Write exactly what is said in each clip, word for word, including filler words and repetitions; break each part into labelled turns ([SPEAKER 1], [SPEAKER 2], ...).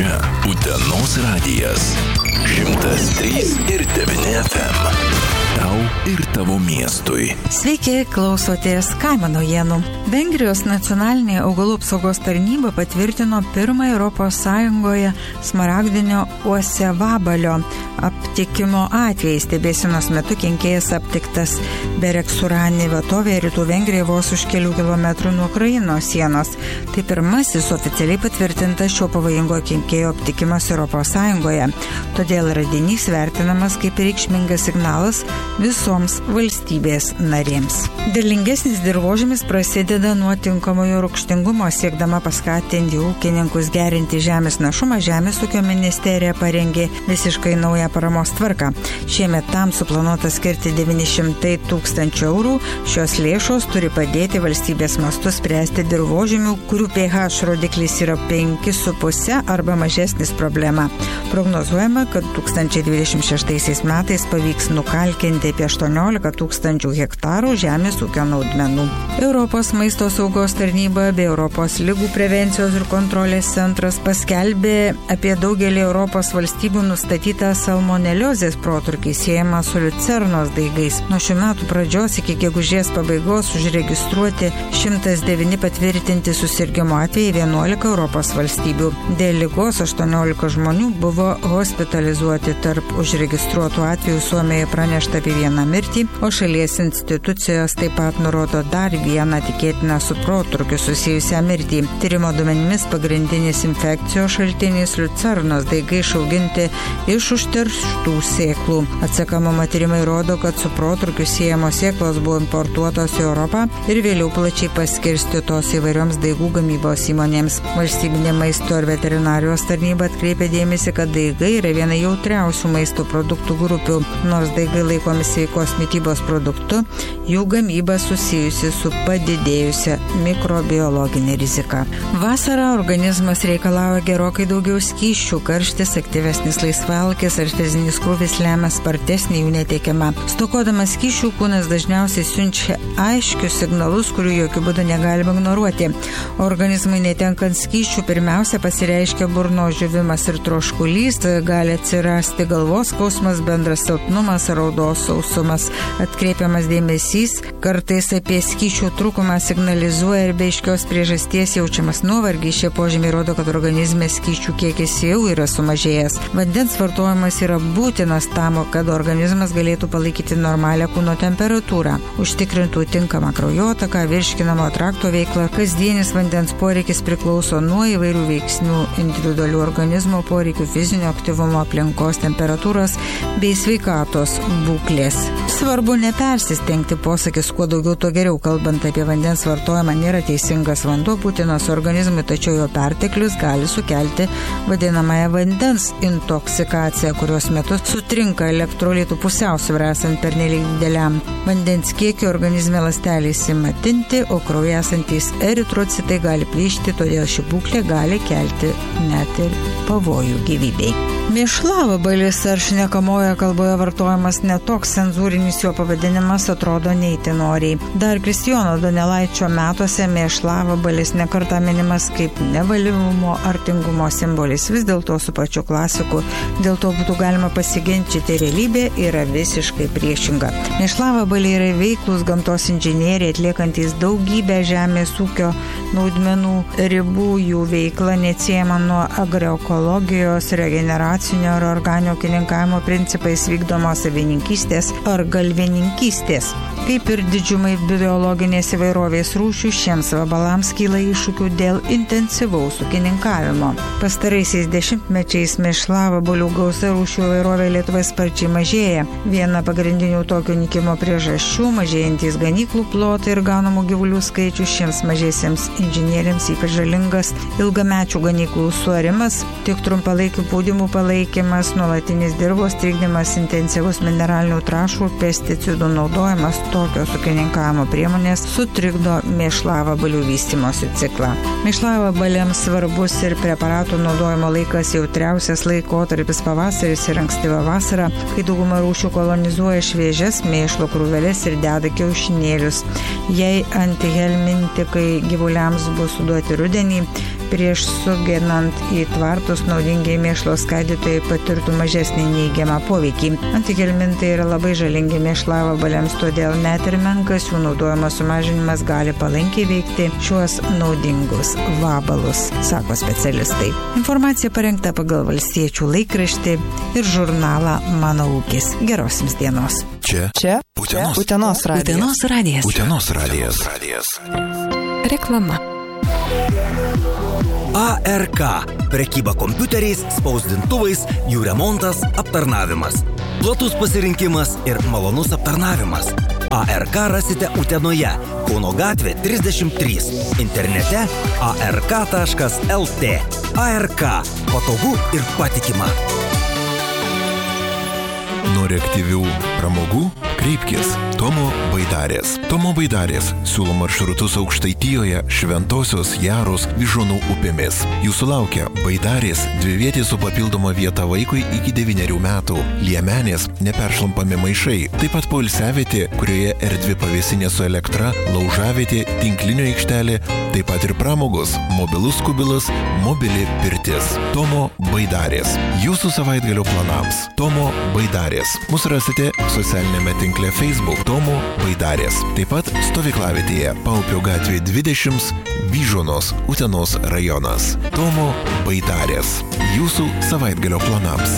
[SPEAKER 1] Čia Utenos radijas. šimtas trys ir devyni F M. Tau ir tavo miestui.
[SPEAKER 2] Sveiki, klausotės kaimo naujienų. Vengrijos nacionalinė augalų apsaugos tarnyba patvirtino pirmąjį Europos Sąjungoje smaragdinio uosiavabalio aptikimo atvejį. Stebėsenos metu kenkėjas aptiktas Bereksurani vietovėje rytų Vengrijoje vos už kelių kilometrų nuo Ukrainos sienos. Tai pirmasis oficialiai patvirtintas šio pavojingo kenkėjo aptikimas Europos Sąjungoje. Todėl radinys vertinamas kaip reikšmingas signalas visoms valstybės narėms. Derlingesnis dirvožemis prasideda nuo tinkamojo rūgštingumo. Siekdama paskatinti ūkininkus gerinti žemės našumą, Žemės ūkio ministerija parengė visiškai naują paramos tvarką. Šiemet tam suplanuota skirti devyni šimtai tūkstančių eurų. Šios lėšos turi padėti valstybės mastu spręsti dirvožemių, kurių pH rodiklis yra penki su puse arba mažesnis problema. Prognozuojama, kad du tūkstančiai dvidešimt šeštaisiais metais pavyks nukalkinti apie aštuoniolika tūkstančių hektarų žemės ūkio naudmenų. Europos maisto saugos tarnyba bei Europos ligų prevencijos ir kontrolės centras paskelbė apie daugelį Europos valstybių nustatytą salmoneliozės protrūkį siejamą su liucernos daigais. Nuo šių metų pradžios iki gegužės pabaigos užregistruoti šimtas devyni patvirtinti susirgimo atvejai vienuolika Europos valstybių. Dėl ligos aštuoniolika žmonių buvo hospitalizuoti. Tarp užregistruotų atvejų Suomijoje pranešta apie vieną mirtį, o šalies institucijos taip pat nurodo dar vieną tikėtiną su protrukiu susijusią mirtį. Tyrimo duomenimis pagrindinis infekcijos šaltinis liucernos daigai išauginti iš užterštų sėklų. Atsekamumo tyrimai rodo, kad su protrukiu siejamos sėklos buvo importuotos į Europą ir vėliau plačiai paskirstytos įvairioms daigų gamybos įmonėms. Valstybinė maisto ir veterinarijos tarnyba atkreipė dėmesį, kad daigai yra viena jautriausių maisto produktų grupių. Nors daigai laikomi sveikos mitybos produktu, jų gamyba susijusi su padidėjusia mikrobiologinė rizika. Vasarą organizmas reikalauja gerokai daugiau skysčių, karštis, aktyvesnis laisvalkis ar fizinis krūvis lemia spartesnį jų netekimą. Stokodamas skysčių kūnas dažniausiai siunčia aiškius signalus, kurių jokių būdų negalima ignoruoti. Organizmui netenkant skysčių pirmiausia pasireiškia burnos džiūvimas ir troškulys, gali atsirasti galvos skausmas, bendras silpnumas, raudos sausumas. Atkreipiamas dėmesys, kartais apie skysčių trūkumą signalizuoja ir be aiškios priežasties jaučiamas nuovargis. Šie požymiai rodo, kad organizme skysčių kiekis jau yra sumažėjęs. Vandens vartojimas yra būtinas tam, kad organizmas galėtų palaikyti normalią kūno temperatūrą, užtikrintų tinkamą kraujotaką, virškinamo trakto veiklą. Kasdienis vandens poreikis priklauso nuo įvairių veiksnių, individualių organizmo poreikių, fizinio aktyvumo, aplinkos temperatūros bei sveikatos būklės. Svarbu nepersistengti, posakis kuo daugiau, tuo geriau. Kalbant apie vandens vartojimą, nėra teisingas vanduo būtinas organizmui, tačiau jo perteklius gali sukelti vadinamąją vandens intoksikaciją, kurios metu sutrinka elektrolitų pusiausvyrą esant pernelyg dideliam vandens kiekiu, organizme ląstelės ima tinti, o kraujyje esantys eritrocitai gali plyšti, todėl ši būklė gali kelti net ir pavojų gyvybei. Mėšlavabalis ar šnekamoje kalboje vartojamas netoks cenzūrinis, jo pavadinimas atrodo neįtin noriai. Dar Kristijono Donelaičio metuose mėšlavabalis nekartą minimas kaip nevalyvumo ar tingumo simbolis. Vis dėlto su pačiu klasiku dėl to būtų galima pasiginčyti, realybė yra visiškai priešinga. Mėšlavabaliai yra veiklūs gamtos inžinieriai, atliekantis daugybę žemės ūkio naudmenų ribų. Jų veikla neatsiejama nuo agroekologijos, regeneracijos ar organinio ūkininkavimo principais vykdomos avininkystės ar galvininkystės. Kaip ir didžiumai biologinės įvairovės rūšių, šiems vabalams kyla iššūkių dėl intensyvaus ūkininkavimo. Pastaraisiais dešimtmečiais mėšlavabalių gausa rūšių įvairovė Lietuvoje sparčiai mažėja. Viena pagrindinių tokio nykimo priežasčių – mažėjantys ganyklų plotai ir ganomų gyvulių skaičius. Šiems mažiesiems inžinieriams ypač žalingas ilgamečių ganyklų suarimas, tik trumpalaikių pūdymų palaikymas, nuolatinis dirvos trikdymas, intensyvus mineralinių trąšų ir pesticidų naudojimas. Tokios ūkininkavimo priemonės sutrikdo mėšlavabalių vystymosi ciklą. Mėšlavabaliams svarbus ir preparatų naudojimo laikas jautriausias laikotarpis pavasaris ir ankstyva vasara, kai dauguma rūšių kolonizuoja šviežias mėšlo krūveles ir deda kiaušinėlius. Jei antihelmintikai gyvuliams bus suduoti rudenį, prieš sugenant į tvartus naudingiai mėšlo skaidytojai patirtų mažesnį neigiamą poveikį. Antigelmintai yra labai žalingi mėšlavabaliams, todėl net ir menkas jų naudojimas sumažinimas gali palankiai veikti šiuos naudingus vabalus, sako specialistai. Informacija parengta pagal Valstiečių laikraštį ir žurnalą Mano ūkis. Geros jums dienos.
[SPEAKER 1] Čia.
[SPEAKER 3] Čia.
[SPEAKER 1] Utenos.
[SPEAKER 3] Utenos radijas.
[SPEAKER 4] Utenos radijas.
[SPEAKER 1] Utenos radijas.
[SPEAKER 4] Reklama.
[SPEAKER 5] A R K. Prekyba kompiuteriais, spausdintuvais, jų remontas, aptarnavimas. Platus pasirinkimas ir malonus aptarnavimas. A R K rasite Utenoje, Kauno gatvė trisdešimt trys. Internete a r k taškas l t. A R K. Patogu ir patikima.
[SPEAKER 1] Nori aktyvių pramogų? Kreipkis. Tomo Baidarės. Tomo Baidarės siūlo maršrutus Aukštaitijoje, Šventosios, Jaros, Vyžuonų upėmis. Jūsų laukia Baidarės dvivietė su papildoma vieta vaikui iki devynerių metų, liemenės, neperšlampami maišai, taip pat poilsiavietė, kurioje erdvi pavėsinė su elektra, laužavietė, tinklinio aikštelė, taip pat ir pramogos, mobilus kubilas, mobili pirtis. Tomo Baidarės. Jūsų savaitgalio planams. Tomo Baidarės. Mus rasite socialinėme tinkle Facebook Tomo Baidarės. Taip pat stovyklavietėje Paupio gatvė dvidešimt, Vyžuonos, Utenos rajonas. Tomo Baidarės. Jūsų savaitgalio planams.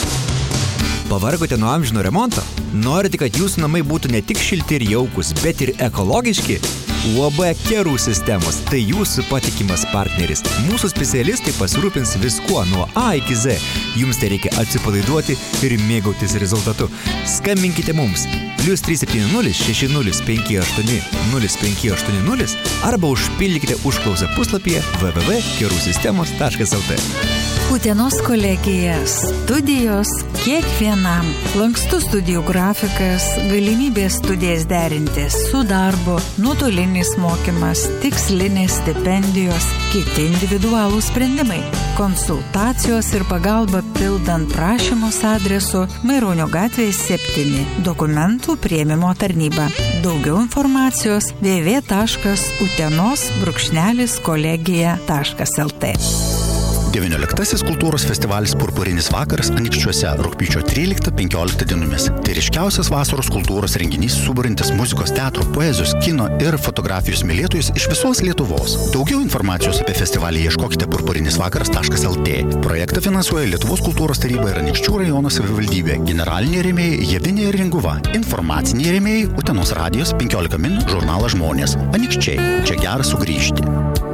[SPEAKER 5] Pavargote nuo amžino remonto? Norite, kad jūsų namai būtų ne tik šilti ir jaukus, bet ir ekologiški? U A B Kerų sistemos – tai jūsų patikimas partneris. Mūsų specialistai pasirūpins viskuo nuo A iki Z. Jums tai reikia atsipalaiduoti ir mėgautis rezultatu. Skambinkite mums plius trys septyni nulis šeši nulis penki aštuoni nulis penki aštuoni nulis arba užpildykite užklausą puslapyje w w w taškas kerų sistemos taškas l t.
[SPEAKER 2] Utenos kolegija – studijos kiekvienam. Lankstus studijų grafikas, galimybės studijas derinti su darbu, nuotolinis mokymas, tikslinės stipendijos, kiti individualų sprendimai. Konsultacijos ir pagalba pildant prašymus adresu Maironio gatvė septyni. Dokumentų priėmimo tarnyba. Daugiau informacijos w w w taškas utenos brūkšnelis kolegija taškas l t.
[SPEAKER 6] devynioliktasis kultūros festivalis Purpurinis vakaras Anykščiuose rugpjūčio tryliktą penkioliktą dienomis. Tai ryškiausias vasaros kultūros renginys suburintis muzikos, teatro, poezijos, kino ir fotografijos mylėtojus iš visos Lietuvos. Daugiau informacijos apie festivalį ieškokite purpurinis vakaras taškas l t. Projektą finansuoja Lietuvos kultūros taryba ir Anykščių rajono savivaldybė. Generaliniai rėmėjai Javinė ir Ringuva. Informaciniai rėmėjai Utenos radijos penkiolika min žurnalas Žmonės. Anykščiai. Čia gera sugrįžti.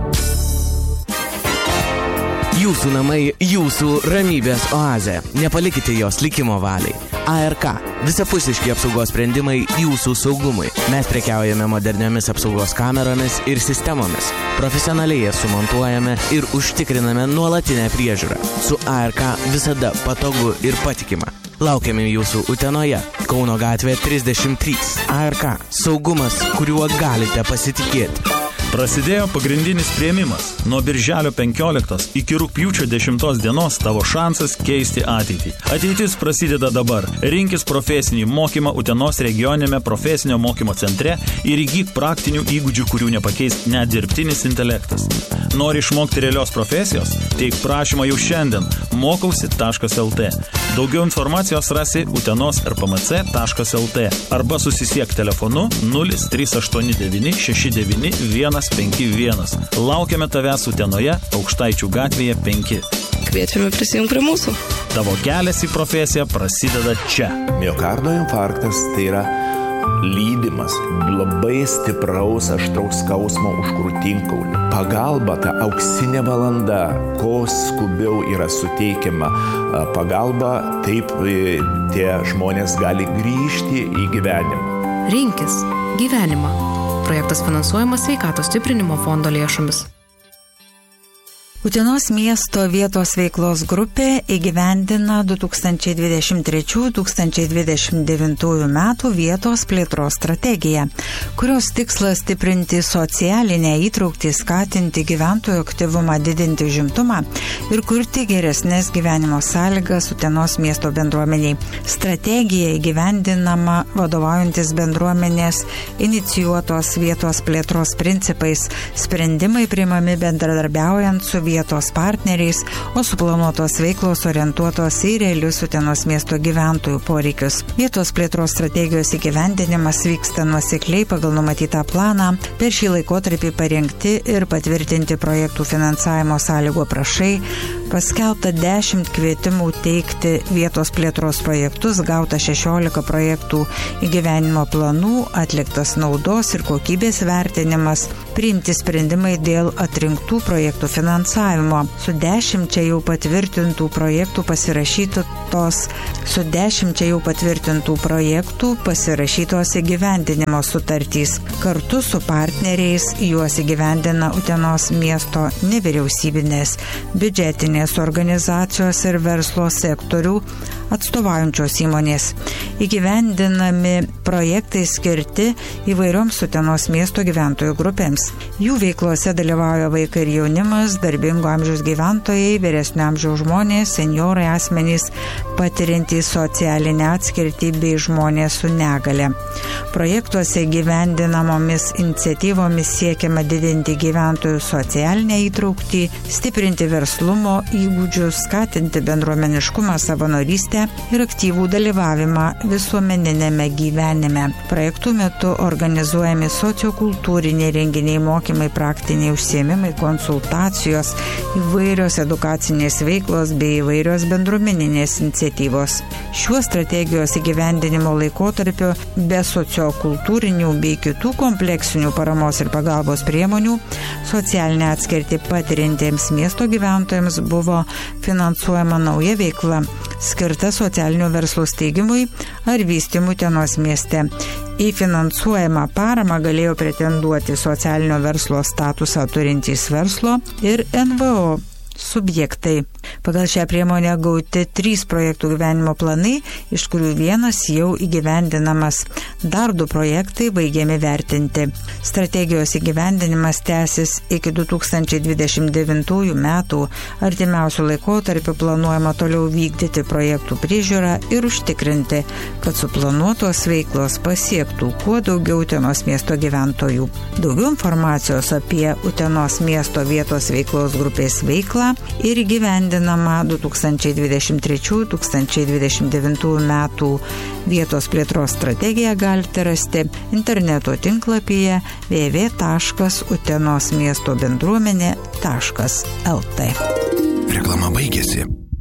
[SPEAKER 7] Jūsų namai, jūsų ramybės oazė. Nepalikite jos likimo valiai. A R K. Visapusiški apsaugos sprendimai jūsų saugumui. Mes prekiaujame moderniomis apsaugos kameromis ir sistemomis. Profesionaliai jas sumontuojame ir užtikriname nuolatinę priežiūrą. Su A R K visada patogu ir patikima. Laukiame jūsų Utenoje, Kauno gatvė trisdešimt trys. A R K. Saugumas, kuriuo galite pasitikėti.
[SPEAKER 8] Prasidėjo pagrindinis priėmimas. Nuo birželio penkioliktos iki rugpjūčio dešimtos dienos tavo šansas keisti ateitį. Ateitis prasideda dabar. Rinkis profesinį mokymą Utenos regioninėme profesinio mokymo centre ir įgyk praktinių įgūdžių, kurių nepakeis net dirbtinis intelektas. Nori išmokti realios profesijos? Teik prašymą jau šiandien mokausi taškas l t. Daugiau informacijos rasi utenos r p m c taškas l t arba susisiek telefonu nulis trys aštuoni devyni šeši devyni vienas penki vienas. Laukiame tavęs Utenoje, Aukštaičių gatvėje penki.
[SPEAKER 4] Kviečiame prisijungti prie mūsų.
[SPEAKER 8] Tavo kelias į profesiją prasideda čia.
[SPEAKER 9] Miokardo infarktas tai yra lydimas labai stipraus aštraus skausmo už krūtinkaulį. Pagalba, ta auksinė valanda, ko skubiau yra suteikiama pagalba, taip tie žmonės gali grįžti į gyvenimą.
[SPEAKER 4] Rinkis gyvenimą. Projektas finansuojamas Sveikatos stiprinimo fondo lėšomis.
[SPEAKER 2] Utenos miesto vietos veiklos grupė įgyvendina du tūkstančiai dvidešimt trečių - du tūkstančiai dvidešimt devintų metų vietos plėtros strategiją, kurios tikslas stiprinti socialinę įtrauktį, skatinti gyventojų aktyvumą, didinti užimtumą ir kurti geresnės gyvenimo sąlygas Utenos miesto bendruomeniai. Strategija įgyvendinama vadovaujantis bendruomenės inicijuotos vietos plėtros principais, sprendimai priimami bendradarbiaujant su vietos partneriais, o suplanuotos veiklos orientuotos į realius Utenos miesto gyventojų poreikius. Vietos plėtros strategijos įgyvendinimas vyksta nuosekliai pagal numatytą planą. Per šį laikotarpį parengti ir patvirtinti projektų finansavimo sąlygų aprašai, paskelbta dešimt kvietimų teikti vietos plėtros projektus, gauta šešiolika projektų įgyvenimo planų, atliktas naudos ir kokybės vertinimas, priimti sprendimai dėl atrinktų projektų finansavimo. Su dešimčia jau patvirtintų projektų pasirašytos su dešimčia jau patvirtintų projektų pasirašytos įgyvendinimo sutartys. Kartu su partneriais juos įgyvendina Utenos miesto nevyriausybinės, biudžetinės organizacijos ir verslo sektorių atstovaujančios įmonės. Įgyvendinami projektai skirti įvairioms Utenos miesto gyventojų grupėms. Jų veiklose dalyvauja vaikai ir jaunimas, darbingo amžiaus gyventojai, vyresnio amžiaus žmonės, senjorai, asmenys patiriantys socialinę atskirtį bei žmonės su negale. Projektuose gyvendinamomis iniciatyvomis siekiama didinti gyventojų socialinę įtrauktį, stiprinti verslumo įgūdžius, skatinti bendruomeniškumą, savanorystę ir aktyvų dalyvavimą visuomeninėme gyvenime. Projektų metu organizuojami sociokultūriniai renginiai, mokymai, praktiniai užsiėmimai, konsultacijos, įvairios edukacinės veiklos bei įvairios bendruomeninės iniciatyvos. Šiuo strategijos įgyvendinimo laikotarpiu be sociokultūrinių bei kitų kompleksinių paramos ir pagalbos priemonių socialinę atskirtį patirintiems miesto gyventojams buvo finansuojama nauja veikla, skirta socialinio verslo steigimui ar vystymui Utenos mieste. Į finansuojamą paramą galėjo pretenduoti socialinio verslo statusą turintys verslo ir N V O subjektai. Pagal šią priemonę gauti trys projektų gyvenimo planai, iš kurių vienas jau įgyvendinamas. Dar du projektai baigiami vertinti. Strategijos įgyvendinimas tęsis iki du tūkstančiai dvidešimt devintųjų metų. Artimiausių laikotarpių planuojama toliau vykdyti projektų priežiūrą ir užtikrinti, kad suplanuotos veiklos pasiektų kuo daugiau Utenos miesto gyventojų. Daugiau informacijos apie Utenos miesto vietos veiklos grupės veiklą ir įgyvendinama du tūkstančiai dvidešimt trečių - du tūkstančiai dvidešimt devintų metų vietos plėtros strategiją galite rasti interneto tinklapyje w w w taškas utenos miesto bendruomenė taškas l t.
[SPEAKER 1] Reklama baigėsi.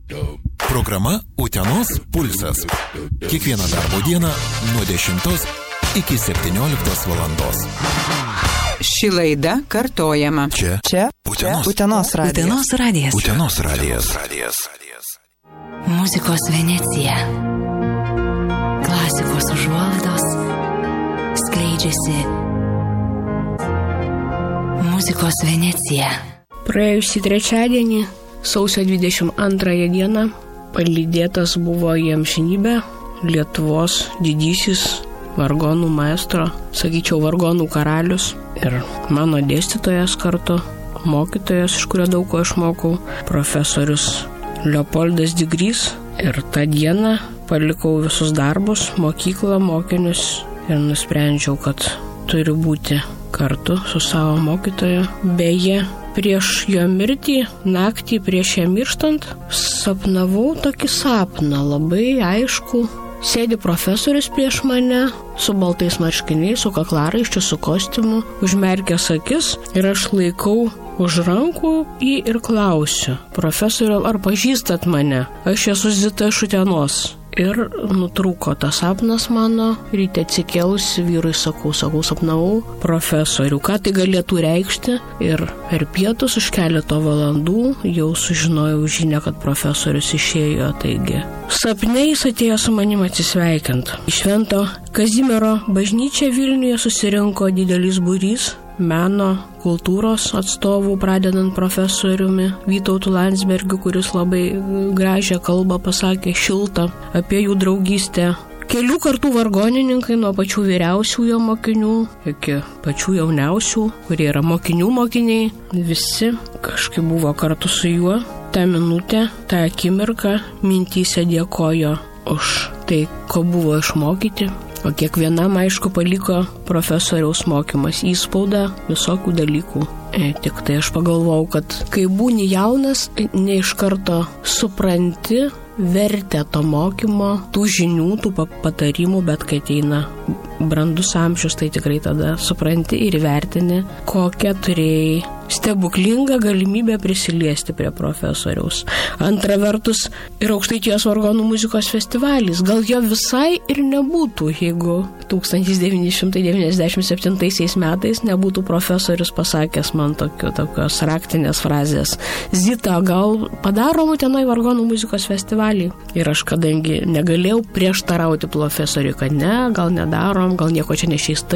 [SPEAKER 1] Programa Utenos pulsas. Kiekvieną darbo dieną nuo dešimtos iki septynioliktos valandos.
[SPEAKER 3] Ši laida kartojama.
[SPEAKER 1] Čia.
[SPEAKER 3] Čia.
[SPEAKER 1] Utenos.
[SPEAKER 3] Utenos radijas.
[SPEAKER 4] Utenos radijas.
[SPEAKER 1] Utenos radijas.
[SPEAKER 4] Muzikos Venecija. Klasikos užuolaidos skleidžiasi. Muzikos Venecija.
[SPEAKER 10] Praėjusį trečiadienį, sausio dvidešimt antrąją dieną, palydėtas buvo į amžinybę Lietuvos didysis vargonų maestro, sakyčiau, vargonų karalius ir mano dėstytojas kartu, mokytojas, iš kurio daug ko išmokau, profesorius Leopoldas Digrys. Ir tą dieną palikau visus darbus, mokyklą, mokinius ir nusprendžiau, kad turiu būti kartu su savo mokytoju. Beje, prieš jo mirtį, naktį prieš ją mirštant, sapnavau tokį sapną, labai aišku. Sėdi profesorius prieš mane, su baltais marškiniais, su kaklaraiščiu, su kostiumu, užmerkęs akis ir aš laikau už rankų jį ir klausiu: profesoriau, ar pažįstat mane? Aš esu Zita iš Utenos. Ir nutrūko tas sapnas mano, ryte atsikėlusi vyrui sakau, sakau, sapnavau profesorių, ką tai galėtų reikšti. Ir per pietus už keleto valandų jau sužinojau žinią, kad profesorius išėjo, taigi sapne jis atėjo su manim atsisveikint. Į Švento Kazimiero bažnyčią Vilniuje susirinko didelis būrys meno, kultūros atstovų, pradedant profesoriumi Vytautu Landsbergiu, kuris labai gražią kalbą pasakė, šiltą, apie jų draugystę. Kelių kartų vargonininkai nuo pačių vyriausiųjų mokinių iki pačių jauniausių, kurie yra mokinių mokiniai, visi kažkaip buvo kartu su juo. Ta minutė, ta akimirka mintyse dėkojo už tai, ko buvo išmokyti. O kiekvienam, aišku, paliko profesoriaus mokymas įspaudą visokių dalykų. E, tik tai aš pagalvojau, kad kai būni jaunas, ne iš karto supranti vertę to mokymo, tų žinių, tų patarimų, bet kai ateina brandus amžius, tai tikrai tada supranti ir vertini, kokią turėjai stebuklingą galimybę prisiliesti prie profesoriaus. Antra vertus, ir Aukštaitijos vargonų muzikos festivalis. Gal jo visai ir nebūtų, jeigu tūkstantis devyni šimtai devyniasdešimt septintaisiais metais nebūtų profesorius pasakęs man tokio, tokios raktinės frazės. Zita, gal padarom Utenoj vargonų muzikos festivalį? Ir aš, kadangi negalėjau prieštarauti profesoriui, kad ne, gal nedarom, gal nieko čia neišeis.